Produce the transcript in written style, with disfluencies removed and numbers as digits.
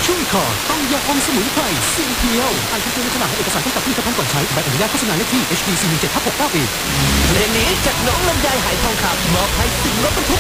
ชุ่มคอต้องยาอมสมุนไพรเสียงเพียวอ่านคำเตือนในฉลากและเอกสารกำกับผลิตภัณฑ์ก่อนใช้ใบอนุญาตโฆษณาเลขที่ HD 417/691 เพลงนี้จากน้องลำไยหายทองคำมอบให้สิ่งรถบรรทุก